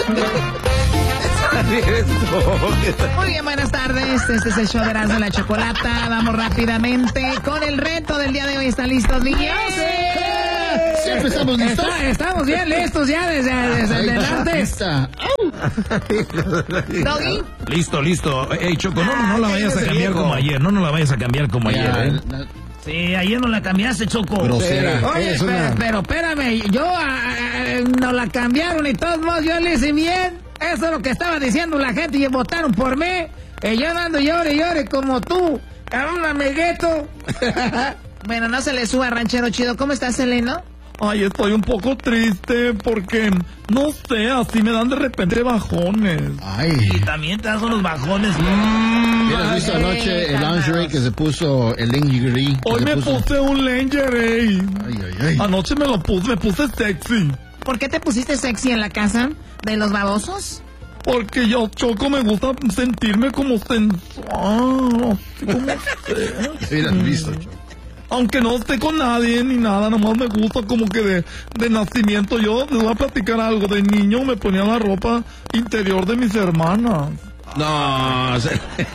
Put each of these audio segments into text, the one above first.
Muy bien, buenas tardes. Este es el show de Erasmo y la Chocolata. Vamos rápidamente con el reto del día de hoy. ¿Están listos, niños? Siempre estamos listos. Estamos bien listos ya desde antes. ¿Doggy? Listo. Ey, Choco, no la vayas a cambiar como ayer. No la vayas a cambiar como ayer, Sí, ayer no la cambiaste, Choco. Grosera. Oye, pero espérame, yo no la cambiaron y todos modos yo le hice bien. Eso es lo que estaba diciendo la gente y votaron por mí. Yo ando llore como tú, a un amiguito. Bueno, no se le suba, ranchero chido. ¿Cómo estás, Seleno? Ay, estoy un poco triste porque, no sé, así me dan de repente bajones. Ay. Y también te dan unos bajones. ¿Has visto anoche el lingerie que se puso, el lingerie? Hoy me puse un lingerie. Ay. Anoche me puse sexy. ¿Por qué te pusiste sexy en la casa de los babosos? Porque yo, Choco, me gusta sentirme como sensual. Así como Hubieras visto, Choco. Aunque no esté con nadie ni nada, nomás me gusta como que de nacimiento. Yo les voy a platicar algo. De niño me ponía la ropa interior de mis hermanas. No más.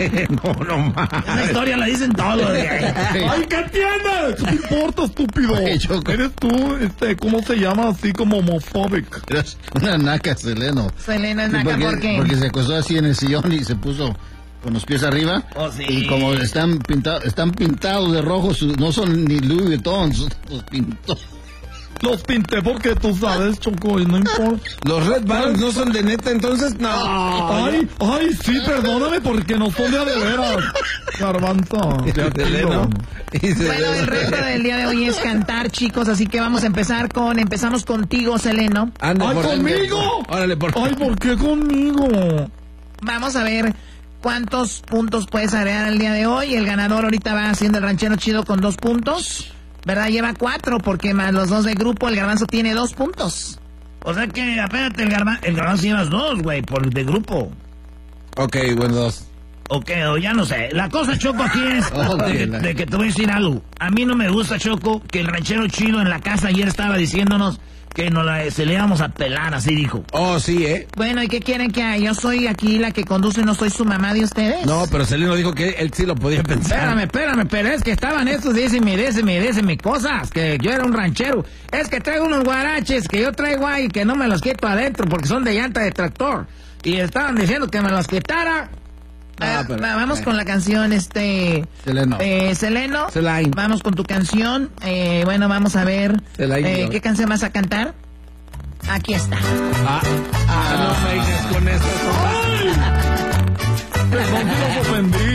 Esa historia la dicen todos. ¡Ay, qué tienes! ¿Qué te importa, estúpido? Ay, Choco. Eres tú, ¿cómo se llama? Así como homofóbico. Eres una naca, Seleno. Seleno es naca, ¿por qué? Porque se acostó así en el sillón y se puso con los pies arriba. Oh, sí. Y como están pintados de rojo, no son ni Louis Vuitton, los pintó. Los pinté porque tú sabes, Choco, y no importa. ¿Los Red Balance no son de neta entonces? No. Ay, sí, perdóname porque no son de veras. Garbanza. Seleno. Bueno, el reto del día de hoy es cantar, chicos, así que vamos a empezamos contigo, Seleno. ¡Ay, conmigo! Órale, Ay, ¿por qué conmigo? Vamos a ver cuántos puntos puedes agregar el día de hoy. El ganador ahorita va haciendo el ranchero chido con 2 puntos. ¿Verdad? Lleva 4 porque más los 2 de grupo, el garbanzo tiene 2 puntos. O sea que, apéate, el garbanzo llevas 2, güey, por de grupo. Ok, bueno, 2. Ok, o ya no sé. La cosa, Choco, aquí es de que te voy a decir algo. A mí no me gusta, Choco, que el ranchero chido en la casa ayer estaba diciéndonos que se le íbamos a pelar, así dijo. Oh, sí, Bueno, ¿y qué quieren que haga? Yo soy aquí la que conduce, no soy su mamá de ustedes. No, pero Seleno dijo que él sí lo podía pensar. Espérame, pero es que estaban estos, dícenme cosas, que yo era un ranchero. Es que traigo unos guaraches que yo traigo ahí que no me los quito adentro porque son de llanta de tractor. Y estaban diciendo que me los quitara. Vamos con la canción, Seleno. Seleno. Selain. Vamos con tu canción. Bueno, vamos a ver. Selain, ¿Qué canción vas a cantar? Aquí está. No me dices con eso. Perdón que los ofendí.